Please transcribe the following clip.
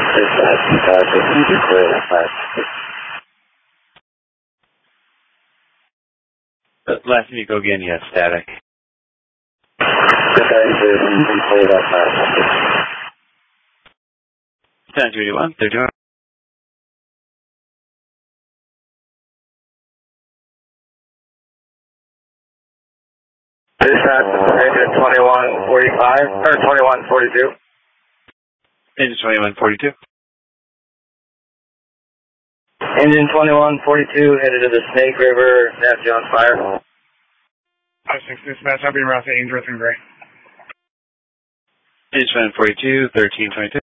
Last time you go again, you have static. 1031, they're doing. Dispatch, engine 2145, or 2142. Engine 2142. Engine 2142 headed to the Snake River, Nat Jones Fire. 56 dispatch, I'll be around to Ainsworth and Gray. Engine 2142, 1322.